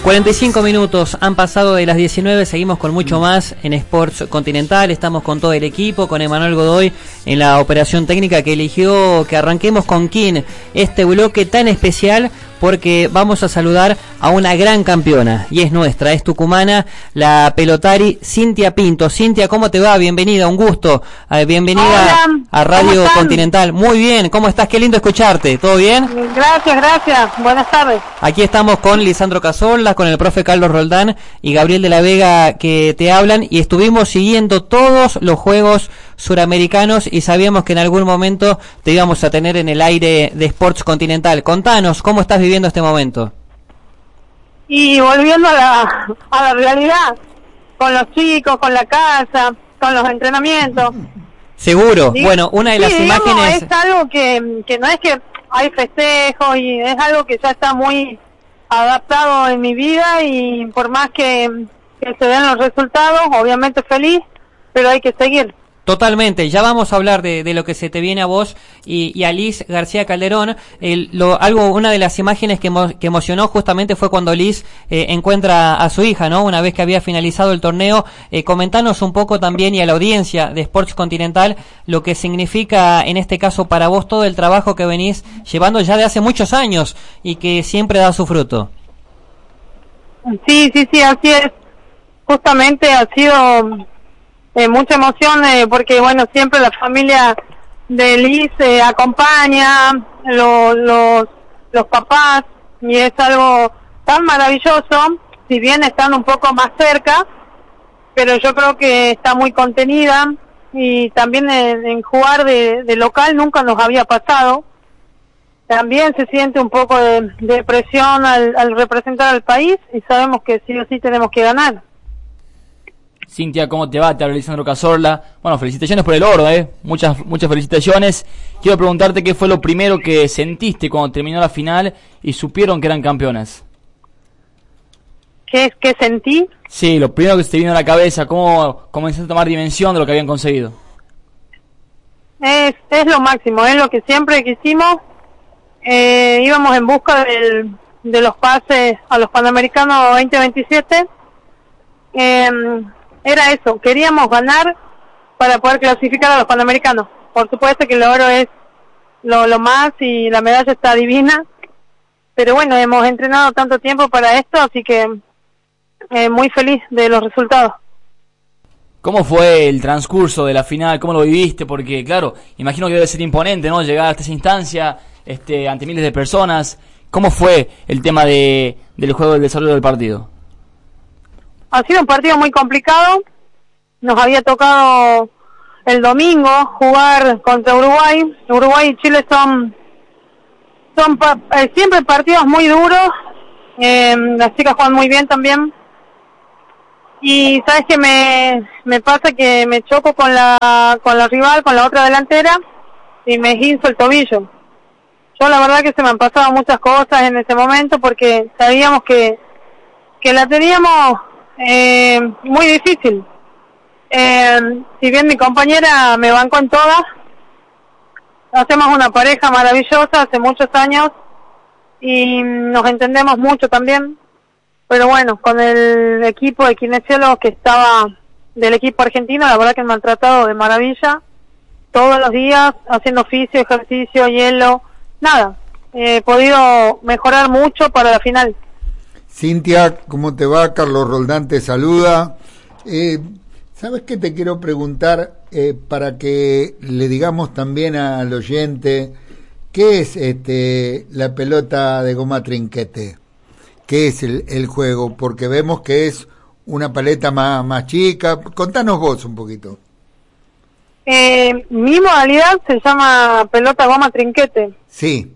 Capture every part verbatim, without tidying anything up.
cuarenta y cinco minutos han pasado de las diecinueve, seguimos con mucho más en Sports Continental, estamos con todo el equipo, con Emanuel Godoy en la operación técnica que eligió que arranquemos con King este bloque tan especial porque vamos a saludar a una gran campeona y es nuestra, es tucumana, la pelotari Cintia Pinto. Cintia, ¿cómo te va? Bienvenida, un gusto, eh, bienvenida Hola, a Radio Continental. Muy bien, ¿cómo estás? Qué lindo escucharte, ¿todo bien? Gracias, gracias, buenas tardes. Aquí estamos con Lisandro Cazorla, con el profe Carlos Roldán y Gabriel de la Vega que te hablan y estuvimos siguiendo todos los Juegos Suramericanos y sabíamos que en algún momento te íbamos a tener en el aire de Sports Continental. Contanos, ¿cómo estás viviendo este momento? Y volviendo a la, a la realidad, con los chicos, con la casa, con los entrenamientos. Seguro, ¿Sí? Bueno, una de las sí, digamos, imágenes... es algo que, que no es que hay festejos y es algo que ya está muy adaptado en mi vida y por más que, que se den los resultados, obviamente feliz, pero hay que seguir. Totalmente, ya vamos a hablar de, de lo que se te viene a vos y, y a Liz García Calderón. El, lo, algo, una de las imágenes que, emo, que emocionó justamente fue cuando Liz eh, encuentra a su hija, ¿no? Una vez que había finalizado el torneo. Eh, comentanos un poco también y a la audiencia de Sports Continental lo que significa en este caso para vos todo el trabajo que venís llevando ya de hace muchos años y que siempre da su fruto. Sí, sí, sí, así es. Justamente ha sido... Eh, mucha emoción eh, porque bueno, siempre la familia de Liz eh, acompaña, lo, los, los papás, y es algo tan maravilloso, si bien están un poco más cerca, pero yo creo que está muy contenida y también en, en jugar de, de local nunca nos había pasado. También se siente un poco de, de presión al, al representar al país y sabemos que sí o sí tenemos que ganar. Cintia, ¿cómo te va? Te habla Lisandro Cazorla. Bueno, felicitaciones por el oro, ¿eh? Muchas, muchas felicitaciones. Quiero preguntarte qué fue lo primero que sentiste cuando terminó la final y supieron que eran campeonas. ¿Qué es que sentí? Sí, lo primero que se te vino a la cabeza, cómo comenzaste a tomar dimensión de lo que habían conseguido. Es, es lo máximo, es lo que siempre quisimos. Eh, íbamos en busca del, de los pases a los Panamericanos veinte veintisiete. Eh, Era eso, queríamos ganar para poder clasificar a los Panamericanos. Por supuesto que el oro es lo, lo más y la medalla está divina, pero bueno, hemos entrenado tanto tiempo para esto, así que eh, muy feliz de los resultados. ¿Cómo fue el transcurso de la final? ¿Cómo lo viviste? Porque claro, imagino que debe ser imponente, ¿no? Llegar hasta esa instancia este, ante miles de personas. ¿Cómo fue el tema de del juego del desarrollo del partido? Ha sido un partido muy complicado. Nos había tocado el domingo jugar contra Uruguay. Uruguay y Chile son son pa eh, siempre partidos muy duros. Eh, las chicas juegan muy bien también. Y sabes que me me pasa que me choco con la con la rival, con la otra delantera y me esguinzo el tobillo. Yo la verdad que se me han pasado muchas cosas en ese momento porque sabíamos que que la teníamos Eh, muy difícil. Eh, si bien mi compañera me bancó en todas, hacemos una pareja maravillosa hace muchos años y nos entendemos mucho también, pero bueno, con el equipo de kinesiólogos que estaba del equipo argentino, la verdad que me han tratado de maravilla todos los días, haciendo oficio, ejercicio, hielo, nada, he podido mejorar mucho para la final. Cintia, ¿cómo te va? Carlos Roldán te saluda. Eh, ¿Sabes qué te quiero preguntar eh, para que le digamos también al oyente qué es este la pelota de goma trinquete? ¿Qué es el, el juego? Porque vemos que es una paleta más, más chica. Contanos vos un poquito. Eh, mi modalidad se llama pelota goma trinquete. Sí.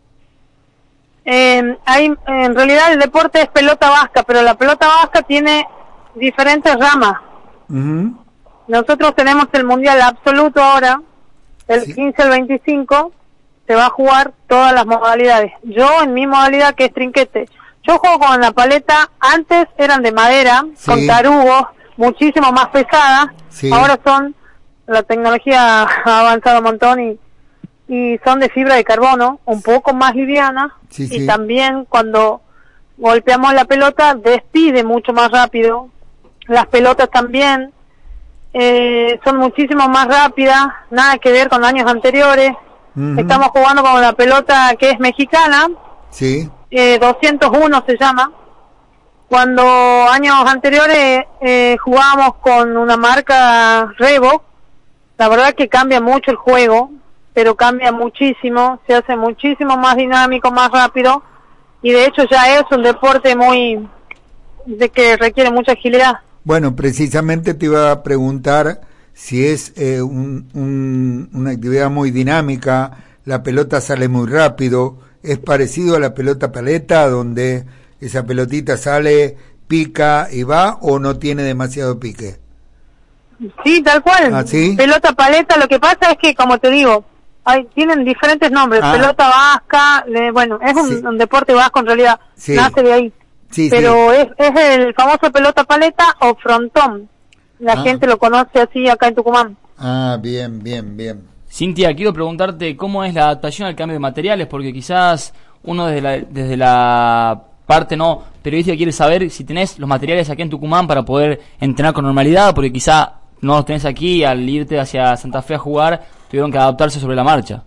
Eh, hay, en realidad el deporte es pelota vasca, pero la pelota vasca tiene diferentes ramas. Uh-huh. Nosotros tenemos el mundial absoluto ahora, el sí. quince al veinticinco, se va a jugar todas las modalidades. Yo en mi modalidad que es trinquete, yo juego con la paleta, antes eran de madera, sí. con tarugos, muchísimo más pesadas, sí. ahora son, la tecnología ha avanzado un montón y y son de fibra de carbono, un poco más livianas, sí, y sí. también cuando golpeamos la pelota, despide mucho más rápido. Las pelotas también eh, son muchísimo más rápidas, nada que ver con años anteriores. Uh-huh. Estamos jugando con la pelota que es mexicana, sí. eh, doscientos uno se llama. Cuando años anteriores eh, jugábamos con una marca Reebok, la verdad que cambia mucho el juego, pero cambia muchísimo, se hace muchísimo más dinámico, más rápido, y de hecho ya es un deporte muy de que requiere mucha agilidad. Bueno, precisamente te iba a preguntar si es eh, un, un, una actividad muy dinámica, la pelota sale muy rápido, es parecido a la pelota paleta, donde esa pelotita sale, pica y va, o no tiene demasiado pique. Sí, tal cual. ¿Ah, sí? Pelota paleta, lo que pasa es que, como te digo, hay, tienen diferentes nombres, ah. pelota vasca, le, bueno, es un, sí. un deporte vasco en realidad, sí. nace de ahí. Sí, pero sí. Es, es el famoso pelota paleta o frontón. La ah. gente lo conoce así acá en Tucumán. Ah, bien, bien, bien. Cintia, quiero preguntarte cómo es la adaptación al cambio de materiales, porque quizás uno desde la, desde la parte no periodística quiere saber si tenés los materiales aquí en Tucumán para poder entrenar con normalidad, porque quizá no los tenés aquí, al irte hacia Santa Fe a jugar, tuvieron que adaptarse sobre la marcha.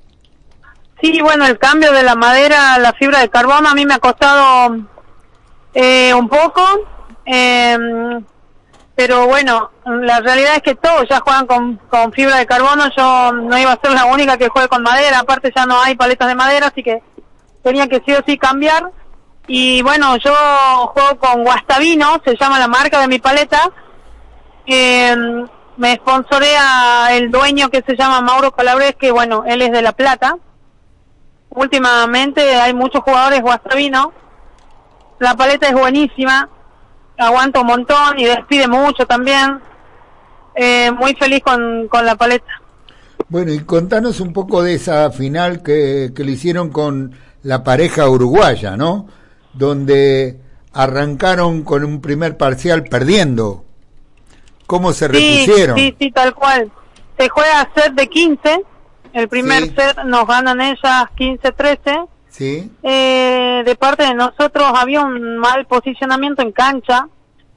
Sí, bueno, el cambio de la madera a la fibra de carbono a mí me ha costado eh, un poco, eh, pero bueno, la realidad es que todos ya juegan con, con fibra de carbono. Yo no iba a ser la única que juegue con madera, aparte ya no hay paletas de madera, así que tenía que sí o sí cambiar. Y bueno, yo juego con Guastavino, se llama la marca de mi paleta. Eh, me sponsorea el dueño, que se llama Mauro Calabres, que bueno, él es de La Plata. Últimamente hay muchos jugadores Guastavino. La paleta es buenísima, aguanta un montón y despide mucho también. Eh, muy feliz con, con la paleta. Bueno, y contanos un poco de esa final que, que le hicieron con la pareja uruguaya, ¿no? Donde arrancaron con un primer parcial perdiendo. ¿Cómo se sí, repusieron? Sí, sí, tal cual. Se juega set de quince. El primer sí. set nos ganan ellas quince trece. Sí. Eh, de parte de nosotros había un mal posicionamiento en cancha,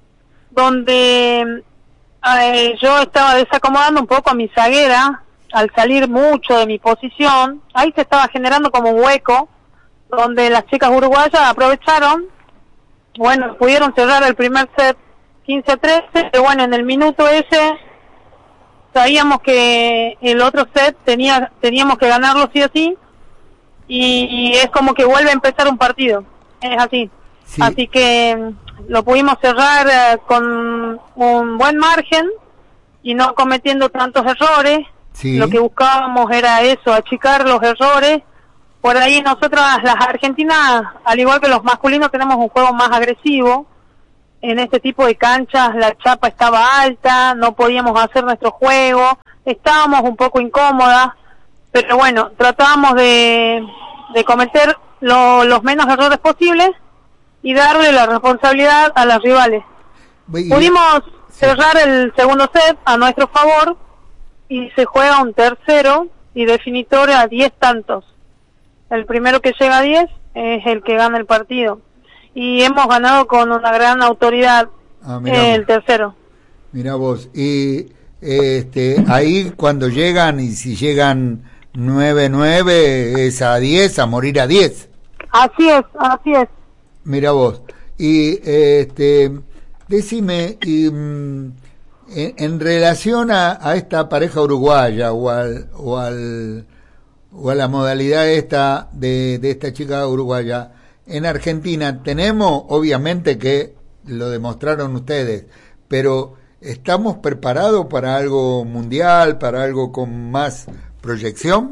donde eh, yo estaba desacomodando un poco a mi zaguera al salir mucho de mi posición. Ahí se estaba generando como un hueco, donde las chicas uruguayas aprovecharon, bueno, pudieron cerrar el primer set quince trece, pero bueno, en el minuto ese sabíamos que el otro set tenía teníamos que ganarlo sí o sí, y, y es como que vuelve a empezar un partido, es así. Sí. Así que lo pudimos cerrar eh, con un buen margen y no cometiendo tantos errores. Sí. Lo que buscábamos era eso, achicar los errores. Por ahí nosotras, las argentinas, al igual que los masculinos, tenemos un juego más agresivo. En este tipo de canchas la chapa estaba alta, no podíamos hacer nuestro juego, estábamos un poco incómodas, pero bueno, tratábamos de, de cometer lo, los menos errores posibles y darle la responsabilidad a las rivales. Y, Pudimos sí. cerrar el segundo set a nuestro favor y se juega un tercero y definitorio a diez tantos. El primero que llega a diez es el que gana el partido. Y hemos ganado con una gran autoridad ah, eh, el tercero. Mira vos, y este ahí cuando llegan, y si llegan nueve nueve, es a diez, a morir a diez. Así es, así es. Mira vos, y este decime, y, mm, en, en relación a, a esta pareja uruguaya o al, o al o a la modalidad esta de, de esta chica uruguaya, en Argentina tenemos, obviamente que lo demostraron ustedes, pero ¿estamos preparados para algo mundial, para algo con más proyección?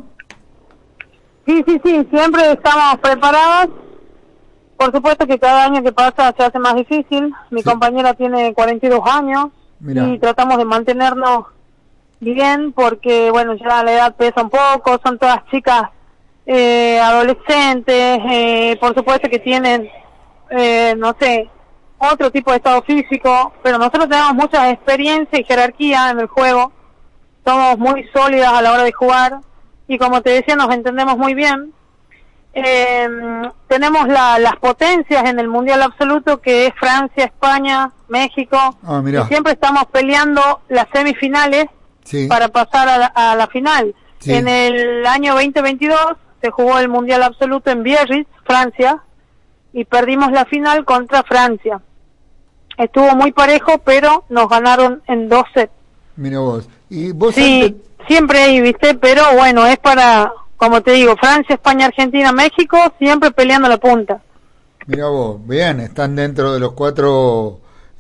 Sí, sí, sí, siempre estamos preparados. Por supuesto que cada año que pasa se hace más difícil. Mi sí. compañera tiene cuarenta y dos años. Mirá. Y tratamos de mantenernos bien porque, bueno, ya la edad pesa un poco, son todas chicas eh, adolescentes, eh, por supuesto que tienen, eh, no sé, otro tipo de estado físico, pero nosotros tenemos mucha experiencia y jerarquía en el juego, somos muy sólidas a la hora de jugar y como te decía nos entendemos muy bien. Eh, tenemos la, las potencias en el Mundial Absoluto, que es Francia, España, México, ah, mirá. y siempre estamos peleando las semifinales sí. para pasar a la, a la final. Sí. En el año veinte veintidós se jugó el Mundial Absoluto en Biarritz, Francia, y perdimos la final contra Francia. Estuvo muy parejo, pero nos ganaron en dos sets. Mira vos. ¿Y vos Sí, antes... siempre ahí, ¿viste? Pero bueno, es para, como te digo, Francia, España, Argentina, México, siempre peleando la punta. Mira vos, bien, están dentro de los cuatro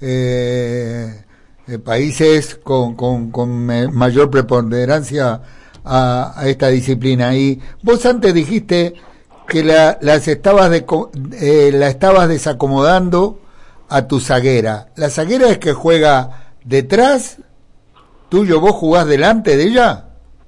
eh, eh, países con, con, con me- mayor preponderancia a, a esta disciplina. Y vos antes dijiste que la, las estabas de, eh, la estabas desacomodando a tu zaguera. ¿La zaguera es que juega detrás tuyo, vos jugás delante de ella?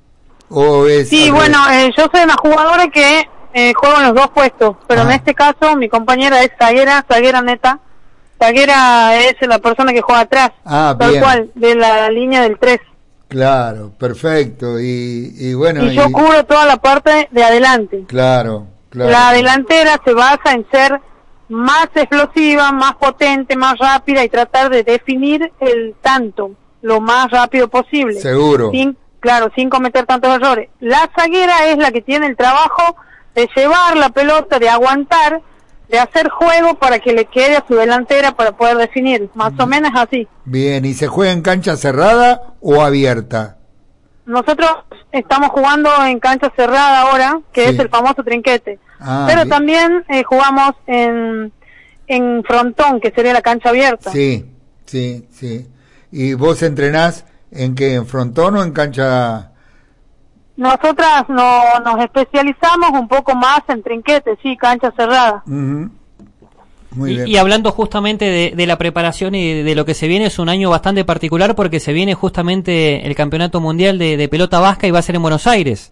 ¿O es Sí, bueno, eh, yo soy una jugadora que eh, juego en los dos puestos, pero Ah. en este caso mi compañera es zaguera, zaguera neta. Zaguera es la persona que juega atrás, Ah, tal bien. cual, de la línea del tres. Claro, perfecto. Y, y bueno, Y yo cubro toda la parte de adelante. claro, claro. La delantera se basa en ser más explosiva, más potente, más rápida y tratar de definir el tanto lo más rápido posible. Seguro. Sin, claro, sin cometer tantos errores. La zaguera es la que tiene el trabajo de llevar la pelota, de aguantar, de hacer juego para que le quede a su delantera para poder definir. Más o menos así. Bien, ¿y se juega en cancha cerrada o abierta? Nosotros estamos jugando en cancha cerrada ahora, que Sí. es el famoso trinquete. Ah, Pero bien. también eh, jugamos en, en frontón, que sería la cancha abierta. Sí, sí, sí. ¿Y vos entrenás en qué, en frontón o en cancha? Nosotras no, nos especializamos un poco más en trinquete, sí, cancha cerrada. Ujú. Muy Y, bien. y hablando justamente de, de la preparación y de, de lo que se viene, es un año bastante particular porque se viene justamente el Campeonato Mundial de, de Pelota Vasca y va a ser en Buenos Aires.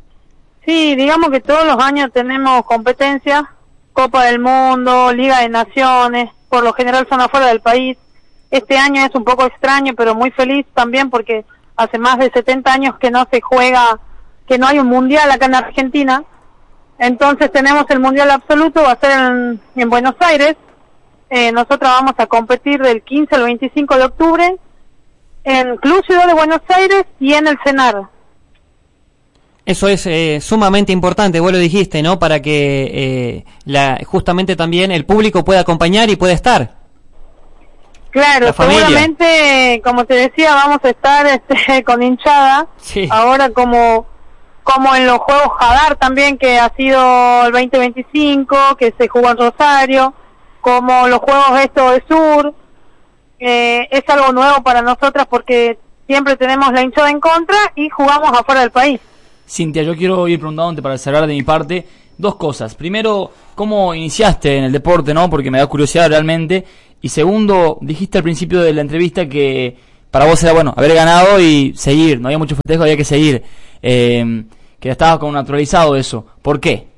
Sí, digamos que todos los años tenemos competencias, Copa del Mundo, Liga de Naciones, por lo general son afuera del país. Este año es un poco extraño, pero muy feliz también porque hace más de setenta años que no se juega, que no hay un mundial acá en Argentina. Entonces tenemos el Mundial Absoluto, va a ser en, en Buenos Aires. Eh, nosotros vamos a competir del quince al veinticinco de octubre en Club Ciudad de Buenos Aires y en el CENAR. Eso es eh, sumamente importante, vos lo dijiste, ¿no? Para que eh, la, justamente también el público pueda acompañar y pueda estar. Claro, La familia. seguramente, como te decía, vamos a estar este, con hinchada. Sí. Ahora como como en los Juegos Jadar también, que ha sido el veinte veinticinco, que se jugó en Rosario, como los Juegos estos de Sur. Eh, es algo nuevo para nosotras porque siempre tenemos la hinchada en contra y jugamos afuera del país. Cintia, yo quiero ir preguntándote para cerrar de mi parte dos cosas. Primero, ¿cómo iniciaste en el deporte, no? Porque me da curiosidad realmente. Y segundo, dijiste al principio de la entrevista que para vos era bueno haber ganado y seguir. No había mucho festejo, había que seguir. Eh, que estaba como naturalizado eso. ¿Por qué?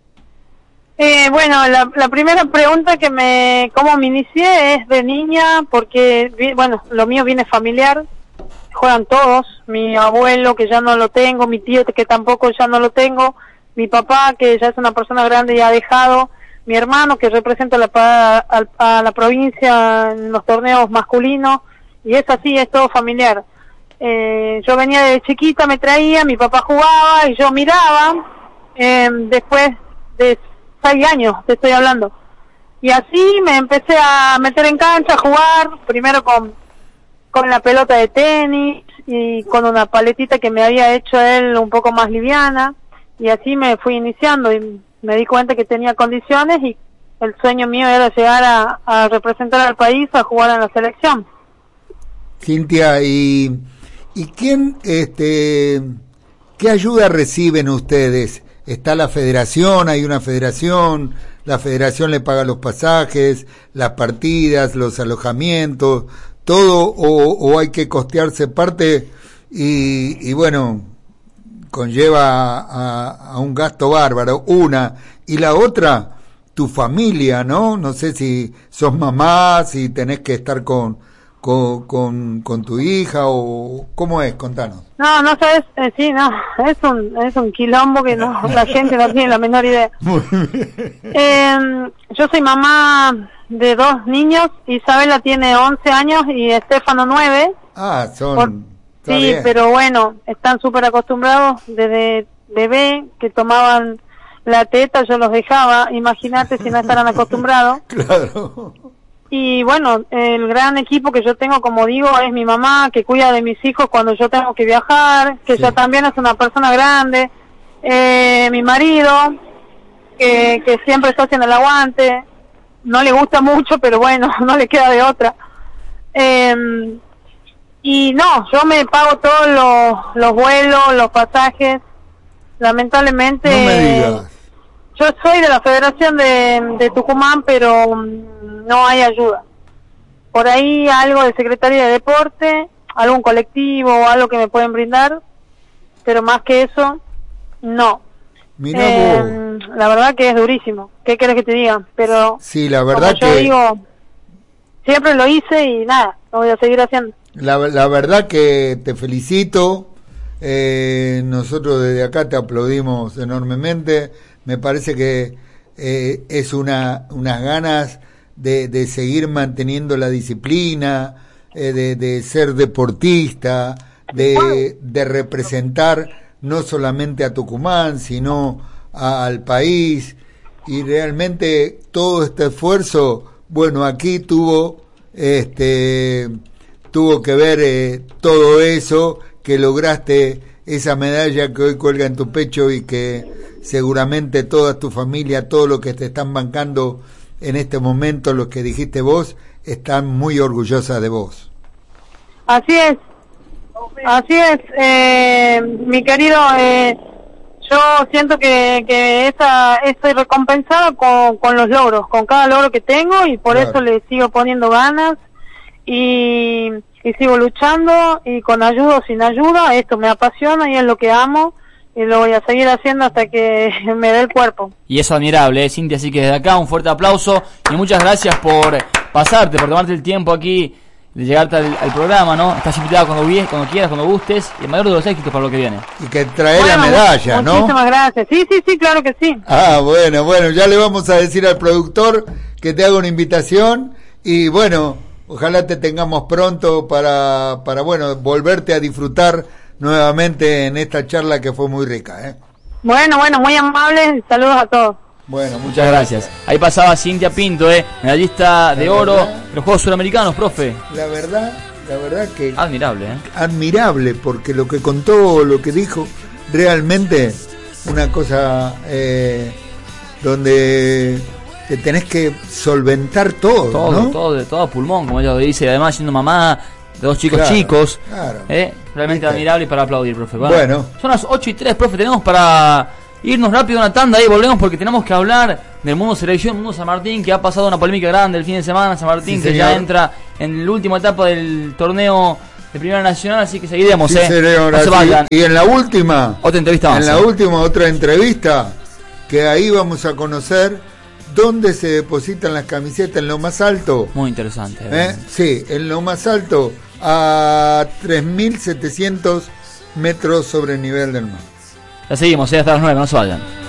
Eh, bueno, la, la primera pregunta que me, cómo me inicié es de niña, porque, vi- bueno, lo mío viene familiar, juegan todos, mi abuelo que ya no lo tengo, mi tío que tampoco ya no lo tengo, mi papá que ya es una persona grande y ha dejado, mi hermano que representa la, pa- a, a la provincia en los torneos masculinos, y es así, es todo familiar. Eh, yo venía de chiquita, me traía, mi papá jugaba y yo miraba, eh, después de seis años te estoy hablando, y así me empecé a meter en cancha, a jugar, primero con, con la pelota de tenis y con una paletita que me había hecho él un poco más liviana, y así me fui iniciando y me di cuenta que tenía condiciones y el sueño mío era llegar a, a representar al país, a jugar en la selección. Cintia, y y quién, este, qué ayuda reciben ustedes? ¿Está la federación? ¿Hay una federación? ¿La federación le paga los pasajes, las partidas, los alojamientos, todo? ¿O, o hay que costearse parte? Y, y bueno, conlleva a, a un gasto bárbaro, una. Y la otra, tu familia, ¿no? No sé si sos mamá, si tenés que estar con, con, con, con tu hija o cómo es? Contanos. No, no sabes, eh, sí, no, es un, es un quilombo que no, la gente no tiene la menor idea. Muy bien. Eh, yo soy mamá de dos niños, Isabela tiene once años y Estefano nueve. Ah, son... Por, sí, bien. pero bueno, están súper acostumbrados desde bebé que tomaban la teta, yo los dejaba, imagínate si no estaran acostumbrados. Claro. Y bueno, el gran equipo que yo tengo, como digo, es mi mamá, que cuida de mis hijos cuando yo tengo que viajar, que Sí. ella también es una persona grande, eh, mi marido, que, que siempre está haciendo el aguante, no le gusta mucho, pero bueno, no le queda de otra. Eh, y no, yo me pago todos los, los vuelos, los pasajes, lamentablemente... No me digas. Yo soy de la Federación de, de Tucumán, pero mm, no hay ayuda. Por ahí algo de Secretaría de Deporte, algún colectivo o algo que me pueden brindar, pero más que eso, no. Mirá Eh, vos. la verdad que es durísimo. ¿Qué querés que te diga? Pero Sí, la verdad como yo que... digo, siempre lo hice y nada, lo voy a seguir haciendo. La, la verdad que te felicito. Eh, nosotros desde acá te aplaudimos enormemente. Me parece que eh, es una unas ganas de, de seguir manteniendo la disciplina, eh, de, de ser deportista, de, de representar no solamente a Tucumán, sino a, al país. Y realmente todo este esfuerzo, bueno, aquí tuvo este tuvo que ver eh, todo eso, que lograste esa medalla que hoy cuelga en tu pecho y que seguramente toda tu familia, todo lo que te están bancando en este momento, los que dijiste vos, están muy orgullosas de vos. Así es, así es, eh, mi querido, eh, yo siento que, que esa, estoy recompensada con, con los logros, con cada logro que tengo y por Claro. eso le sigo poniendo ganas y, y sigo luchando y con ayuda o sin ayuda, esto me apasiona y es lo que amo y lo voy a seguir haciendo hasta que me dé el cuerpo. Y es admirable, ¿eh, Cintia? Así que desde acá un fuerte aplauso y muchas gracias por pasarte, por tomarte el tiempo aquí de llegarte al, al programa, ¿no? Estás invitada cuando, vi- cuando quieras, cuando gustes, y el mayor de los éxitos para lo que viene. Y que trae Bueno, la medalla, ¿no? Muchísimas gracias. Sí, sí, sí, claro que sí. Ah, bueno, bueno, ya le vamos a decir al productor que te haga una invitación y bueno, ojalá te tengamos pronto para, para bueno, volverte a disfrutar nuevamente en esta charla que fue muy rica, ¿eh? Bueno, bueno, muy amables. Saludos a todos. Bueno, Muchas gracias. Ahí pasaba Cintia Pinto, ¿eh? Medallista de La oro verdad. de los Juegos Suramericanos, profe. La verdad, la verdad que Admirable, ¿eh? admirable, porque lo que contó, lo que dijo, realmente una cosa eh, donde te tenés que solventar todo, Todo, ¿no? todo, de todo a pulmón, como ella lo dice. Además, siendo mamá de dos chicos Claro, chicos. claro. ¿eh? Realmente ¿Viste? admirable y para aplaudir, profe. Bueno. Son las ocho y tres, profe. Tenemos para irnos rápido a una tanda y volvemos porque tenemos que hablar del mundo selección, mundo San Martín, que ha pasado una polémica grande el fin de semana. San Martín, Sí, que señor. ya entra en la última etapa del torneo de Primera Nacional, así que seguiremos, Sí, ¿eh? señor, No se así. vayan. Y en la última, Otra entrevista más. en la ¿eh? última otra entrevista, que ahí vamos a conocer dónde se depositan las camisetas en lo más alto. Muy interesante. ¿Eh? Sí, en lo más alto, a tres mil setecientos metros sobre el nivel del mar. Ya seguimos, ¿eh? Hasta las nueve, no se vayan.